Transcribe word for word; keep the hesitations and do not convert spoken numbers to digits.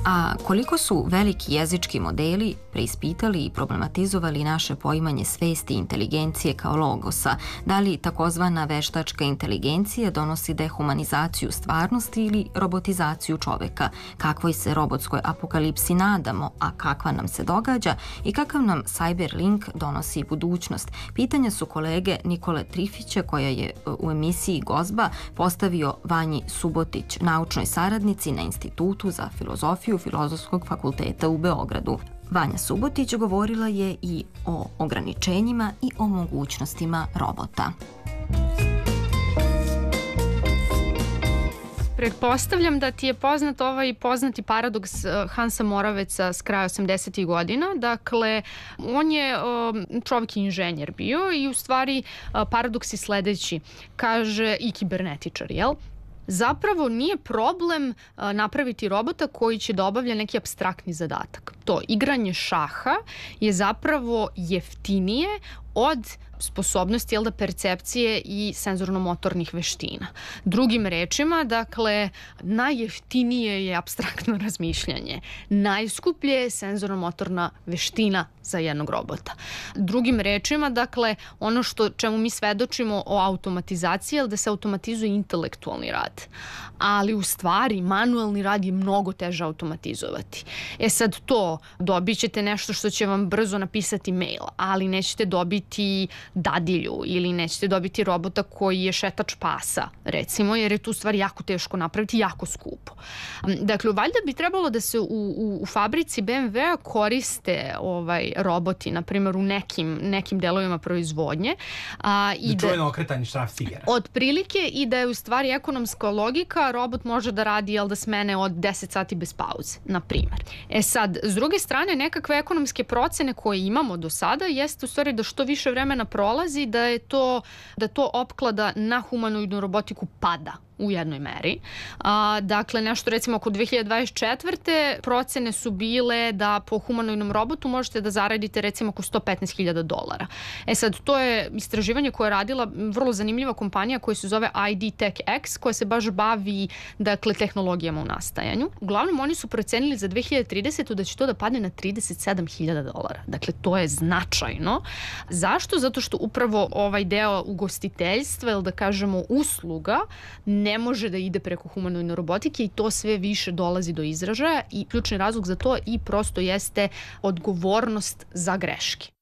A koliko su veliki jezički modeli preispitali i problematizovali naše poimanje svesti i inteligencije kao logosa? Da li takozvana veštačka inteligencija donosi dehumanizaciju stvarnosti ili robotizaciju čoveka? Kakvoj se robotskoj apokalipsi nadamo, a kakva nam se događa i kakav nam Cyberlink donosi budućnost? Pitanja su kolege Nikole Trifića, koja je u emisiji Gozba postavio Vanji Subotić, naučnoj saradnici na Institutu za filozofiju Filozofskog fakulteta u Beogradu. Vanja Subotić govorila je i o ograničenjima i o mogućnostima robota. Pretpostavljam da ti je poznat ovaj poznati paradoks Hansa Moraveca s kraja osamdesetih godina. Dakle, on je čovjek inženjer bio i u stvari paradoks je sledeći. Kaže i kibernetičar, jel? Zapravo nije problem napraviti robota koji će da obavlja neki apstraktni zadatak. To igranje šaha je zapravo jeftinije od sposobnosti, jel da, percepcije i senzorno-motornih veština. Drugim rečima, dakle, najjeftinije je apstraktno razmišljanje. Najskuplje je senzorno-motorna veština za jednog robota. Drugim rečima, dakle, ono što čemu mi svedočimo o automatizaciji je da se automatizuje intelektualni rad. Ali u stvari manuelni rad je mnogo teže automatizovati. E sad to, dobit ćete nešto što će vam brzo napisati mail, ali nećete dobiti dadilju ili nećete dobiti robota koji je šetač pasa, recimo, jer je tu stvari jako teško napraviti, jako skupo. Dakle, valjda bi trebalo da se u, u, u fabrici be em ve-a koriste ovaj, roboti, na primjer, u nekim, nekim delovima proizvodnje. A, i da čujeno okretanje šrafcigera. Od prilike i da je u stvari ekonomska logika, robot može da radi, jel da, smene od deset sati bez pauze, na primjer. E sad, s druge strane, nekakve ekonomske procene koje imamo do sada jeste u stvari da što više vremena prolazi, da je to, da to opklada na humanoidnu robotiku pada u jednoj meri. A, dakle, nešto recimo oko dve hiljade dvadeset četvrte procene su bile da po humanoidnom robotu možete da zaradite recimo oko sto petnaest hiljada dolara. E sad, to je istraživanje koje je radila vrlo zanimljiva kompanija koja se zove I D Tech X, koja se baš bavi, dakle, tehnologijama u nastajanju. Uglavnom, oni su procenili za dve hiljade tridesete da će to da padne na trideset sedam hiljada dolara. Dakle, to je značajno. Zašto? Zato što upravo ovaj deo ugostiteljstva, ili da kažemo usluga, ne može da ide preko humanoidne robotike i to sve više dolazi do izražaja i ključni razlog za to i prosto jeste odgovornost za greške.